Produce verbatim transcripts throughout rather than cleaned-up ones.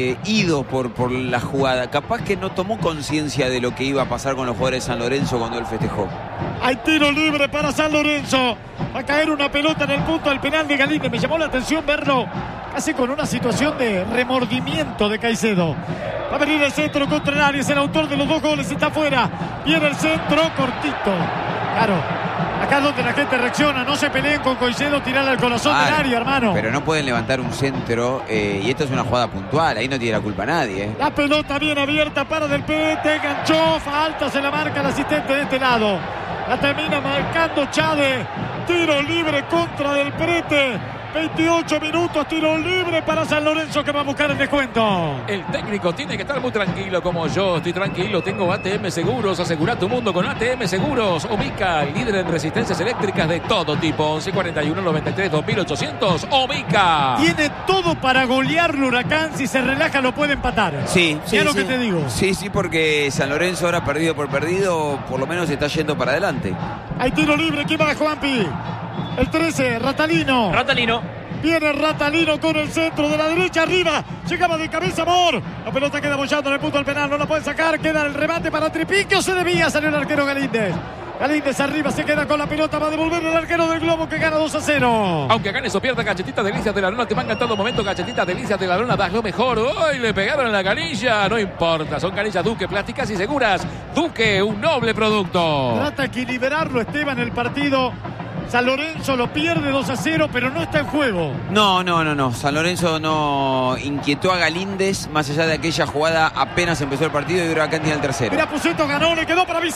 eh, ido por, por la jugada. Capaz que no tomó conciencia de lo que iba a pasar con los jugadores de San Lorenzo cuando él festejó. Hay tiro libre para San Lorenzo. Va a caer una pelota en el punto del penal de Galíndez. Me llamó la atención verlo casi con una situación de remordimiento de Caicedo. Va a venir el centro contra el área. Es el autor de los dos goles. Está afuera. Viene el centro cortito. Claro. Acá es donde la gente reacciona. No se peleen con Caicedo. Tirarle al corazón claro, del área, hermano. Pero no pueden levantar un centro. Eh, y esto es una jugada puntual. Ahí no tiene la culpa nadie. Eh. La pelota bien abierta para Del Prete. Ganchó. Falta. Se la marca el asistente de este lado. La termina marcando Chade. Tiro libre contra Del Prete. veintiocho minutos, tiro libre para San Lorenzo que va a buscar el descuento. El técnico tiene que estar muy tranquilo como yo. Estoy tranquilo, tengo A T M Seguros. Asegura tu mundo con A T M Seguros. Omica, líder en resistencias eléctricas de todo tipo. once cuarenta y uno noventa y tres dos mil ochocientos. Omica. Tiene todo para golear el Huracán. Si se relaja lo puede empatar. Sí, sí, ya lo sí. que te digo. Sí, sí, porque San Lorenzo ahora perdido por perdido, por lo menos está yendo para adelante. Hay tiro libre, ¿quién va, Juanpi? El trece, Ratalino. Ratalino. Viene Ratalino con el centro de la derecha arriba. Llegaba de cabeza Amor. La pelota queda bollando en el punto del penal. No la puede sacar. Queda el remate para Tripiquio. Se debía. Salió el arquero Galíndez. Galíndez arriba se queda con la pelota. Va a devolver el arquero del Globo que gana dos a cero. Aunque gane eso pierda, Cachetita Delicias de la Luna te manga en todo momento. Cachetita Delicias de la Luna, das lo mejor. ¡Uy! Le pegaron en la canilla. No importa. Son canillas Duque, plásticas y seguras. Duque, un noble producto. Trata de equilibrarlo Esteban el partido. San Lorenzo lo pierde dos a cero, pero no está en juego. No, no, no, no. San Lorenzo no inquietó a Galíndez. Más allá de aquella jugada, apenas empezó el partido y Huracán tiene el tercero. Mira, Puceto ganó, le quedó para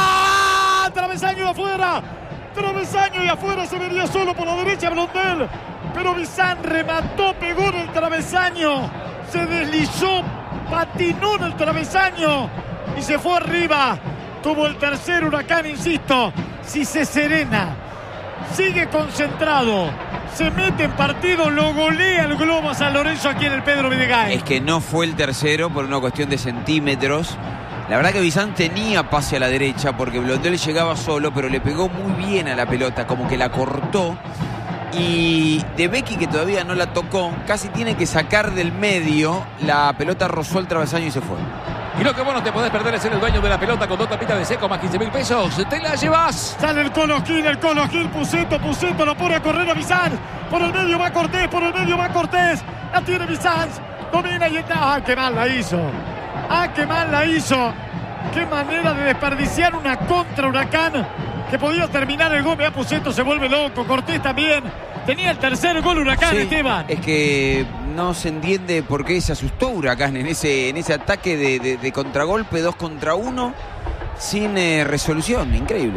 Bizán. Travesaño de afuera. Travesaño y afuera se venía solo por la derecha Blondel. Pero Bizán remató, pegó en el travesaño. Se deslizó, patinó en el travesaño y se fue arriba. Tuvo el tercer Huracán, insisto. Si se serena, sigue concentrado, se mete en partido, lo golea el Globo a San Lorenzo aquí en el Pedro Videgain. Es que no fue el tercero por una cuestión de centímetros. La verdad que Bizán tenía pase a la derecha porque Blondel llegaba solo, pero le pegó muy bien a la pelota, como que la cortó. Y De Becchi, que todavía no la tocó, casi tiene que sacar del medio. La pelota rozó el travesaño y se fue. Y lo que vos no te podés perder es ser el dueño de la pelota con dos tapitas de seco más quince mil pesos. ¡Te la llevas! Sale el Colo Gil, el Colo Gil, Puceto, Puceto lo pone a correr a Bizán. Por el medio va Cortés, por el medio va Cortés. La tiene Bizán, domina y está. ¡Ah, qué mal la hizo! ¡Ah, qué mal la hizo! ¡Qué manera de desperdiciar una contra Huracán! Que podía terminar el gol. A Puceto se vuelve loco, Cortés también. Tenía el tercer gol Huracán, sí, Esteban. Es que no se entiende por qué se asustó Huracán en ese, en ese ataque de, de, de contragolpe, dos contra uno, sin eh, resolución. Increíble.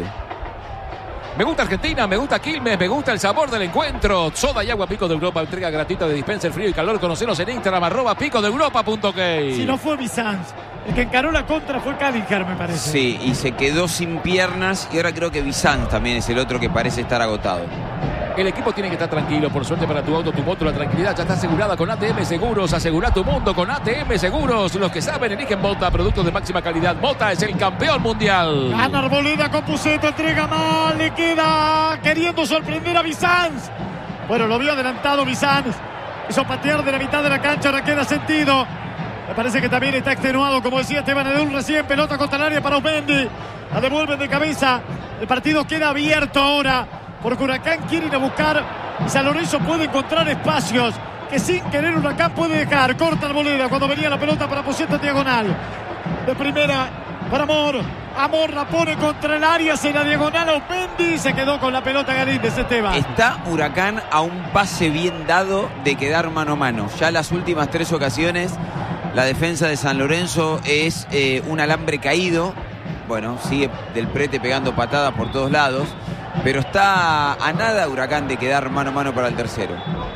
Me gusta Argentina, me gusta Quilmes, me gusta el sabor del encuentro. Soda y agua Pico de Europa, entrega gratuita de dispenser frío y calor. Conocenos en Instagram, arroba pico de europa punto ok. Si no fue Bizán, el que encaró la contra fue Cadinger, me parece. Sí, y se quedó sin piernas. Y ahora creo que Bizán también es el otro que parece estar agotado. El equipo tiene que estar tranquilo. Por suerte para tu auto, tu moto, la tranquilidad ya está asegurada con A T M Seguros. Asegura tu mundo con A T M Seguros. Los que saben eligen Mota, productos de máxima calidad. Mota es el campeón mundial. Gana Arboleda con Puceto, entrega mal, le queda queriendo sorprender a Bizán. Bueno, lo vio adelantado Bizán. Hizo patear de la mitad de la cancha, ahora queda sentido. Me parece que también está extenuado, como decía Esteban Edul recién. Pelota contra el área para Osmendi. La devuelven de cabeza. El partido queda abierto ahora, porque Huracán quiere ir a buscar y San Lorenzo puede encontrar espacios que sin querer Huracán puede dejar. Corta Arboleda cuando venía la pelota para Puceto en diagonal. De primera para Amor. Amor la pone contra el área, se la diagonal a Osmendi. Se quedó con la pelota Galíndez, Esteban. Está Huracán a un pase bien dado de quedar mano a mano. Ya las últimas tres ocasiones la defensa de San Lorenzo es eh, un alambre caído. Bueno, sigue Del Prete pegando patadas por todos lados. Pero está a nada Huracán de quedar mano a mano para el tercero.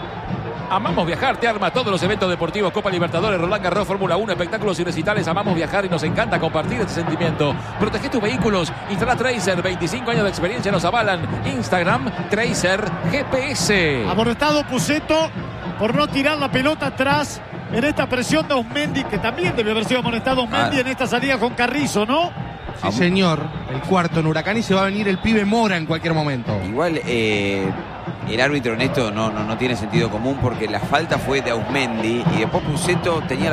Amamos viajar, te arma todos los eventos deportivos, Copa Libertadores, Roland Garros, Fórmula uno, espectáculos y recitales. Amamos viajar y nos encanta compartir este sentimiento. Protege tus vehículos, instala Tracer, veinticinco años de experiencia nos avalan. Instagram, Tracer G P S. Amonestado Puceto por no tirar la pelota atrás en esta presión de Osmendi, que también debe haber sido amonestado Osmendi ah. en esta salida con Carrizo, ¿no? Sí, señor, el cuarto en Huracán y se va a venir el pibe Mora en cualquier momento. Igual eh, el árbitro en esto no, no, no tiene sentido común porque la falta fue de Osmendi y después Puceto tenía